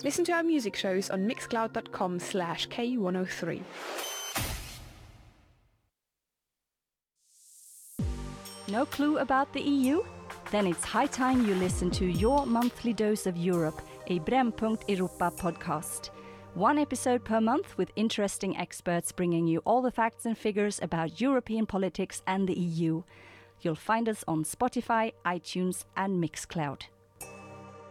Listen to our music shows on mixcloud.com/K103. No clue about the EU? Then it's high time you listen to Your Monthly Dose of Europe, a Brännpunkt Europa podcast. One episode per month with interesting experts bringing you all the facts and figures about European politics and the EU. You'll find us on Spotify, iTunes and Mixcloud.